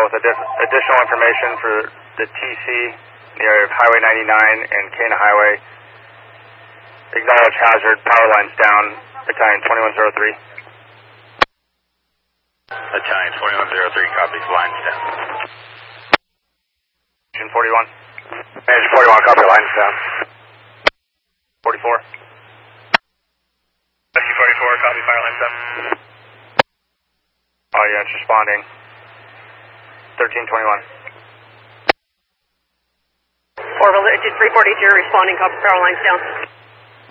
with additional information for the TC near Highway 99 and Cana Highway. Acknowledge hazard, power lines down, Battalion 2103. Battalion 2103 copies, lines down. Engine 41. Engine 41, copy, lines down. 44. Rescue 44, copy, fire lines down. Oh yeah, it's responding. 1321. Orville, 342, responding, copy, power lines down.